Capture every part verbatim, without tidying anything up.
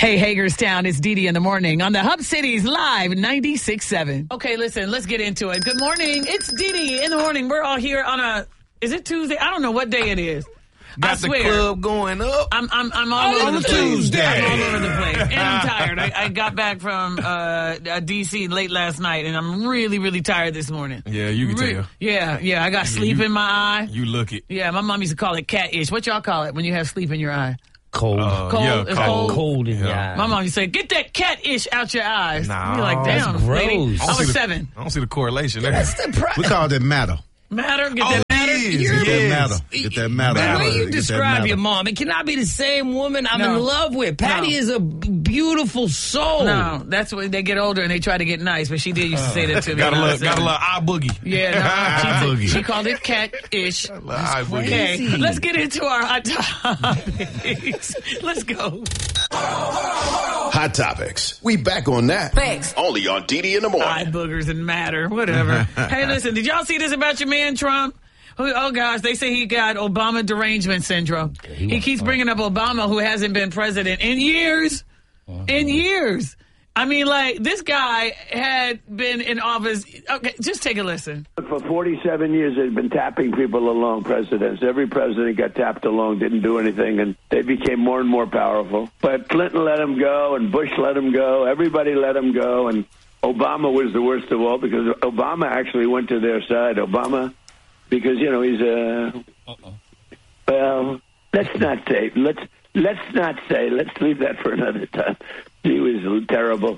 Hey, Hagerstown, it's Dee Dee in the morning on the Hub Cities Live ninety-six point seven. Okay, listen, let's get into it. Good morning. It's Dee Dee in the morning. We're all here on a, is it Tuesday? I don't know what day it is. Got I the swear. club going up. I'm I'm I'm all On over the Tuesday. place. I'm all over the place, and I'm tired. I, I got back from uh, D C late last night, and I'm really really tired this morning. Yeah, you can Re- tell. Yeah, yeah. I got sleep you- in my eye. You look it. Yeah, my mom used to call it cat-ish. What y'all call it when you have sleep in your eye? Cold. Uh, Cold. Yeah, It's cold. cold. Cold in Yeah. your eye. My mom used to say, "Get that cat-ish out your eyes." Nah, You're like, that's damn, lady. gross. I don't see was the- seven. I don't see the correlation there. That's the pro- We call that matter. Matter? Get Oh, that matter? it is. You're- Get that Yes. matter. Get that matter. The Matter. way you Get that describe matter. your mom, it cannot be the same woman I'm No. in love with. Patty No. is a b- beautiful soul. No, that's when they get older and they try to get nice. But she did used to say that to me. Got a when I little, was got a seven. little eye boogie. Yeah, no, she, Eye she boogie. called it cat-ish. Little eye boogie. Okay, Crazy. let's get into our hot topics. Let's go. Hot Topics. We back on that. Thanks. Only on Dee Dee in the Eye morning. boogers and matter, whatever. Hey, listen, did y'all see this about your man Trump? Oh, oh, gosh, they say he got Obama derangement syndrome. he He was keeps fine. bringing up Obama, who hasn't been president in years. In years. I mean, like, this guy had been in office. Okay, just take a listen. For forty-seven years, they've been tapping people along, presidents. Every president got tapped along, didn't do anything, and they became more and more powerful. But Clinton let him go, and Bush let him go. Everybody let him go, and Obama was the worst of all because Obama actually went to their side. Obama, because, you know, he's a... Well, let's not say. Let's let's not say. Let's leave that for another time. He was terrible.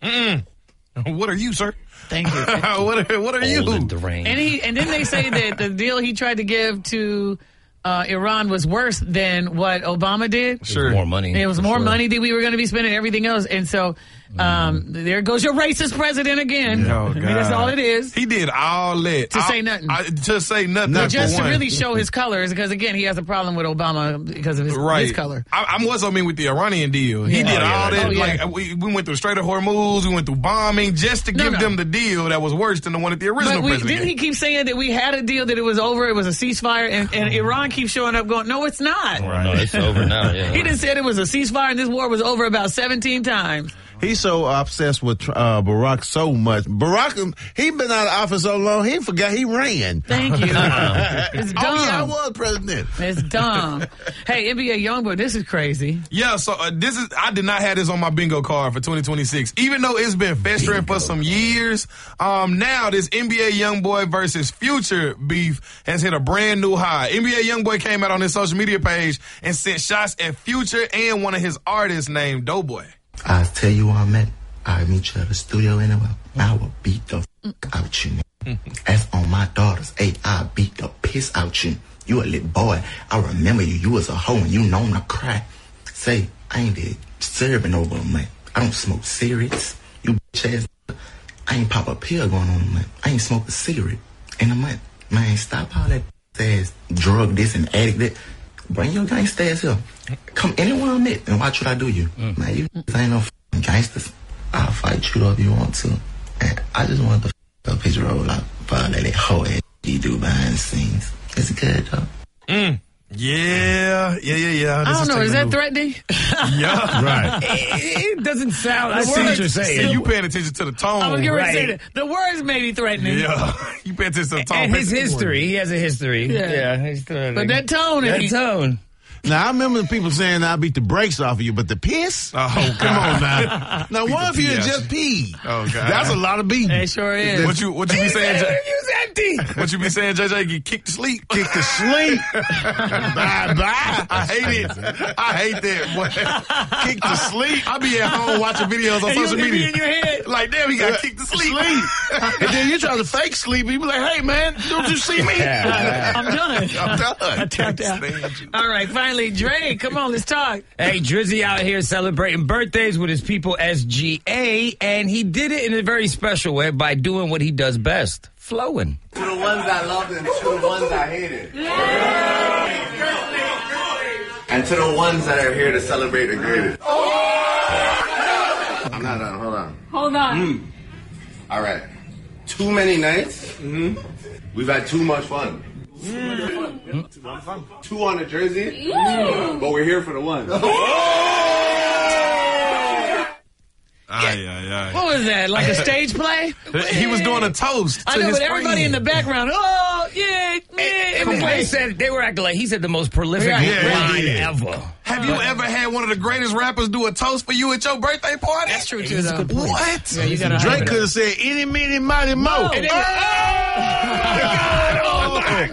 What are you, sir? Thank you. what are, what are you? Old and deranged. And he and then they say that the deal he tried to give to uh, Iran was worse than what Obama did. Sure. More money. It was for more sure. money that we were going to be spending everything else. And so um, there goes your racist president again. Oh, I mean, that's God. all it is. He did all that. To I- say nothing. I, to say nothing. But for just to one. really show his colors, because again, he has a problem with Obama because of his, Right. his color. I, I'm what's I mean with the Iranian deal. He Yeah. did Oh, yeah, all that's that. true. Like Oh, yeah. we, we went through Strait of Hormuz. We went through bombing just to No, give no. them the deal that was worse than the one that the original But we, president. didn't he keep saying that we had a deal, that it was over, it was a ceasefire, and, and Iran keeps showing up going, no, it's not. Oh, no, it's over now. Yeah. He done said it was a ceasefire and this war was over about seventeen times. He's so obsessed with uh, Barack so much. Barack, he been out of office so long, he forgot he ran. Thank you. It's dumb. Oh, yeah, I was president. It's dumb. Hey, N B A Youngboy, this is crazy. Yeah, so uh, this is I did not have this on my bingo card for twenty twenty-six. Even though it's been festering for some years, um, now this N B A Youngboy versus Future beef has hit a brand new high. N B A Youngboy came out on his social media page and sent shots at Future and one of his artists named Doughboy. I'll tell you where I'm at. I'll meet you at the studio anyway. I will beat the f- out you. That's on my daughters. Hey, I'll beat the piss out you. You a little boy. I remember you. You was a hoe and you known to cry. Say, I ain't there serving over a month. I don't smoke cigarettes. You bitch ass. I ain't pop a pill going on a month. I ain't smoke a cigarette in a month. Man, stop all that ass drug this and addict that. Bring your gangsta ass here. Come anywhere I'm at and watch what I do you. Mm. Man, you ain't no f***ing gangsters. I'll fight you up if you want to. And I just want the f*** up his roll out for all that hoe ass he do behind the scenes. It's good, though. Mm. Yeah, yeah, yeah, yeah. This I don't know. Is taking a that new- threatening? Yeah, Right. It, it doesn't sound. I The see what words- you're saying. Yeah, you paying attention to the tone. I was getting ready to say Right. that. The words may be threatening. Yeah, you pay attention to the tone. And his Pay attention to the history. He has a history. Yeah. Yeah. he's threatening. But that tone, That is- tone. Now, I remember the people saying I beat the brakes off of you, but the piss? Oh, God. Come on now. Now, what if the you pee had out just peed? Oh, God. That's a lot of beating. It sure is. What you what you be saying? J- Use empty. what you be saying, J J? Get kicked to sleep. Kick to sleep. Bye bye. I hate it. I hate that. Boy. Kick to sleep. I be at home watching videos on And you- social it be media. in your head. Like, damn, he got kicked to sleep. And then you try to fake sleep. You be like, hey, man, don't you see me? I'm done. I'm done. I tapped out. Stand you. All right, finally, Dre, come on, let's talk. Hey, Drizzy out here celebrating birthdays with his people S G A, and he did it in a very special way by doing what he does best, flowing. To the ones I loved and to the ones I hated. And to the ones that are here to celebrate the greatest. I'm not done, hold on. Hold on. Mm. All right. Too many nights. Mm-hmm. We've had too much fun. Mm. Two on the jersey, but we're here for the one. yeah, What was that? Like a stage play? He was doing a toast. I to know, his but everybody friend. in the background, oh, yeah, yeah. It was like he said, they were acting like he said the most prolific Yeah, line yeah. ever. Have you ever had one of the greatest rappers do a toast for you at your birthday party? That's true, too, though. What? Yeah, you gotta Drake could have said, "Any, meeny, mighty, mo." And then- Oh, my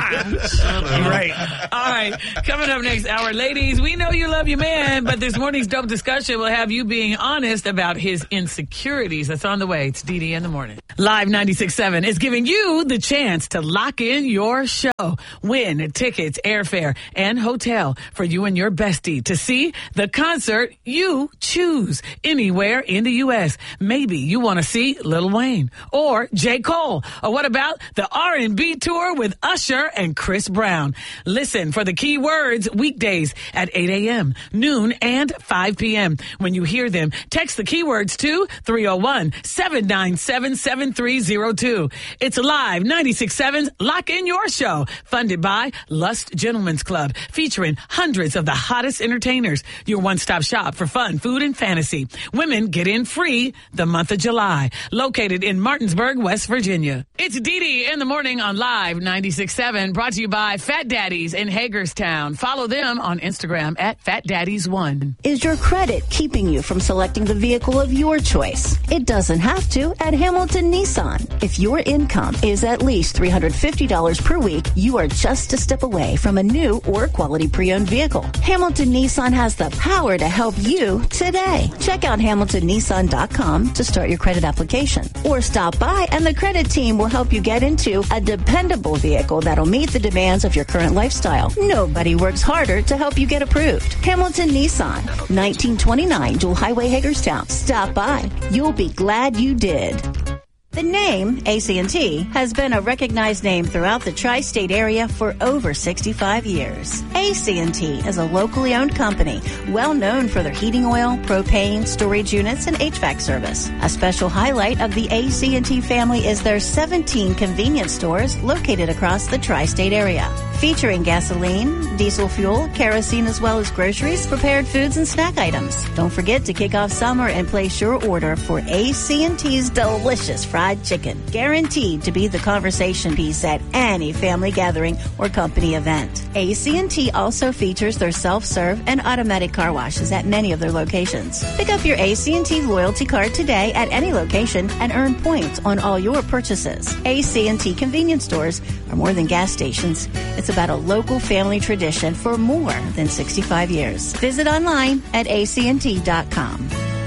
God. Right. All right. Coming up next hour, ladies, we know you love your man, but this morning's dope discussion will have you being honest about his insecurities. That's on the way. It's D D in the morning. Live ninety-six point seven is giving you the chance to lock in your show. Win tickets, airfare, and hotel for you and your bestie to see the concert you choose anywhere in the U S. Maybe you want to see Lil Wayne or J. Cole. Or what about the R and B tour with Usher and Chris Brown? Listen for the key words weekdays at eight a.m., noon, and five p.m. When you hear them, text the keywords to three oh one, seven nine seven, seven three oh two. It's Live ninety-six point seven's Lock In Your Show, funded by Lust Gentlemen's Club, featuring hundreds of the hottest entertainers. Your one-stop shop for fun, food, and fantasy. Women get in free the month of July. Located in Martinsburg, West Virginia. It's Dee Dee in the morning on Live ninety-six point seven, brought to you by Fat Daddies in Hagerstown. Follow them on Instagram at Fat Daddies one. Is your credit keeping you from selecting the vehicle of your choice? It doesn't have to at Hamilton Nissan. If your income is at least three hundred fifty dollars per week, you are just a step away from a new or quality pre-owned vehicle. Hamilton Nissan has the power to help you today. Check out hamilton nissan dot com to start your credit application, or stop by and the credit team will help you get into a dependable vehicle that'll meet the demands of your current lifestyle. Nobody works harder to help you get approved. Hamilton Nissan, nineteen twenty-nine Dual Highway, Hagerstown. Stop by. You'll be glad you did. The name A C and T has been a recognized name throughout the tri-state area for over sixty-five years. A C and T is a locally owned company, well known for their heating oil, propane, storage units, and H V A C service. A special highlight of the A C and T family is their seventeen convenience stores located across the tri-state area, featuring gasoline, diesel fuel, kerosene, as well as groceries, prepared foods, and snack items. Don't forget to kick off summer and place your order for A C and T's delicious fried chicken, guaranteed to be the conversation piece at any family gathering or company event. A C and T also features their self-serve and automatic car washes at many of their locations. Pick up your A C and T loyalty card today at any location and earn points on all your purchases. A C and T convenience stores are more than gas stations. It's about a local family tradition for more than sixty-five years. Visit online at A C and T dot com.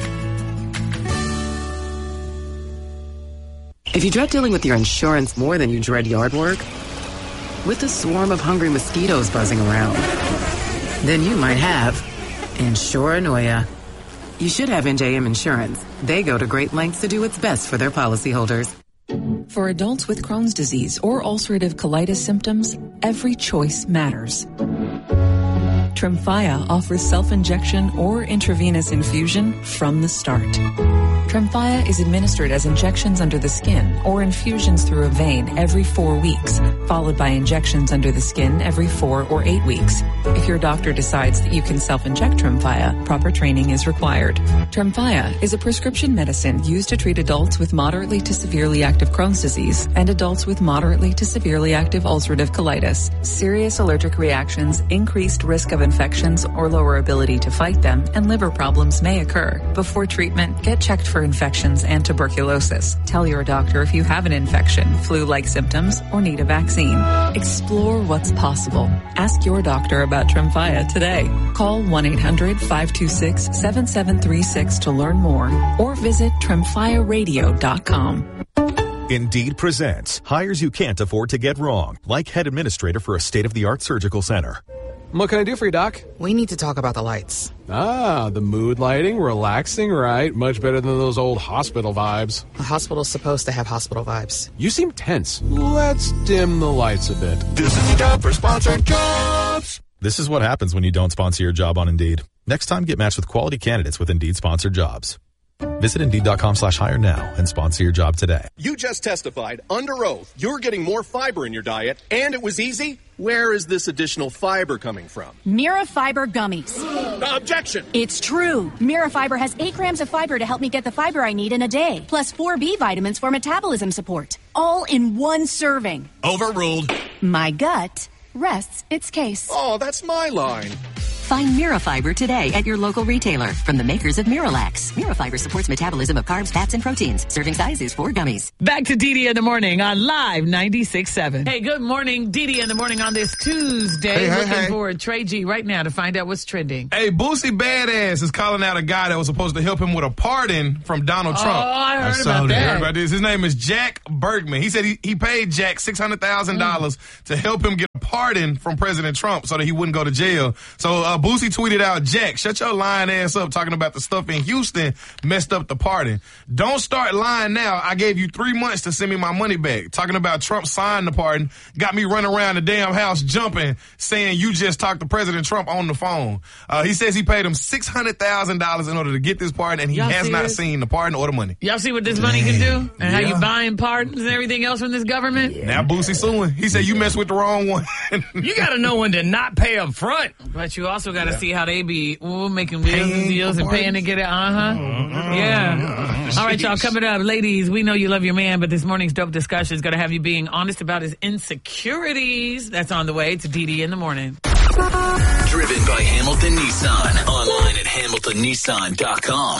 If you dread dealing with your insurance more than you dread yard work, with a swarm of hungry mosquitoes buzzing around, then you might have Insuranoia. You should have N J M Insurance. They go to great lengths to do what's best for their policyholders. For adults with Crohn's disease or ulcerative colitis symptoms, every choice matters. Tremfya offers self-injection or intravenous infusion from the start. Tremfya is administered as injections under the skin or infusions through a vein every four weeks, followed by injections under the skin every four or eight weeks. If your doctor decides that you can self-inject Tremfya, proper training is required. Tremfya is a prescription medicine used to treat adults with moderately to severely active Crohn's disease and adults with moderately to severely active ulcerative colitis. Serious allergic reactions, increased risk of infections or lower ability to fight them, and liver problems may occur. Before treatment, get checked for infections and tuberculosis. Tell your doctor if you have an infection, flu-like symptoms, or need a vaccine. Explore what's possible. Ask your doctor about Tremfya today. Call one eight hundred, five two six, seven seven three six to learn more, or visit tremfya radio dot com. Indeed presents hires you can't afford to get wrong, like head administrator for a state-of-the-art surgical center. What can I do for you, Doc? We need to talk about the lights. Ah, the mood lighting, relaxing, right? Much better than those old hospital vibes. A hospital's supposed to have hospital vibes. You seem tense. Let's dim the lights a bit. This is the time for sponsored jobs. This is what happens when you don't sponsor your job on Indeed. Next time, get matched with quality candidates with Indeed sponsored jobs. Visit Indeed.com slash hire now and sponsor your job today. You just testified under oath you're getting more fiber in your diet, and it was easy. Where is this additional fiber coming from? Mira Fiber Gummies. Uh, objection. It's true. Mira Fiber has eight grams of fiber to help me get the fiber I need in a day, plus four B vitamins for metabolism support, all in one serving. Overruled. My gut rests its case. Oh, that's my line. Find Mirafiber today at your local retailer from the makers of Miralax. Mirafiber supports metabolism of carbs, fats, and proteins. Serving size is four gummies. Back to Dee Dee in the morning on Live ninety-six point seven. Hey, good morning. Dee Dee in the morning on this Tuesday. Hey, hey, Looking hey. for Trey G right now to find out what's trending. Hey, Boosie Badass is calling out a guy that was supposed to help him with a pardon from Donald Trump. Oh, I heard I about that. Heard about this. His name is Jack Bergman. He said he, he paid Jack six hundred thousand dollars mm. to help him get a pardon from President Trump so that he wouldn't go to jail. So uh, Boosie tweeted out, Jack, shut your lying ass up talking about the stuff in Houston messed up the pardon. Don't start lying now. I gave you three months to send me my money back. Talking about Trump signed the pardon, got me running around the damn house jumping, saying you just talked to President Trump on the phone. Uh, he says he paid him six hundred thousand dollars in order to get this pardon, and he Y'all has see not this? seen the pardon or the money. Y'all see what this money can do? And how Yeah. you buying pardons and everything else from this government? Now Boosie suing. He said you messed with the wrong one. You got to know when to not pay up front. But you also got to Yeah. see how they be ooh, making wheels and Paying deals for and paying to get it. Uh-huh. Yeah. All right, y'all, coming up. Ladies, we know you love your man, but this morning's dope discussion is going to have you being honest about his insecurities. That's on the way. It's Dee Dee in the morning. Driven by Hamilton Nissan. Online at hamilton nissan dot com.